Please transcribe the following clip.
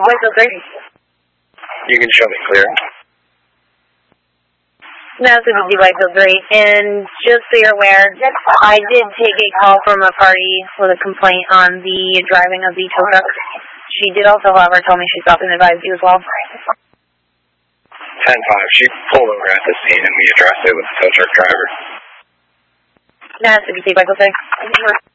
Whitefield 3. You can show me clear. Massachusetts Whitefield 3. And just so you're aware, I did take a call from a party with a complaint on the driving of the tow truck. She did also, however, tell me she stopped and advised you as well. 10-5. She pulled over at the scene and we addressed it with the tow truck driver. Massachusetts Whitefield 3.